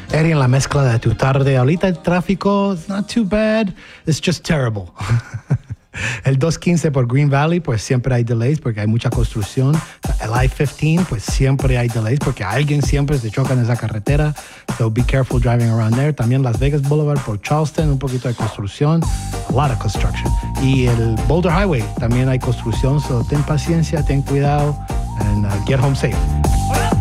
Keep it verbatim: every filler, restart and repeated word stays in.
Eddie, en la mezcla de tu tarde, ahorita el tráfico, it's not too bad, it's just terrible. El dos quince por Green Valley, pues siempre hay delays porque hay mucha construcción. El I quince, pues siempre hay delays porque alguien siempre se choca en esa carretera. So be careful driving around there. También Las Vegas Boulevard por Charleston, un poquito de construcción. A lot of construction. Y el Boulder Highway, también hay construcción. So ten paciencia, ten cuidado, and uh, get home safe.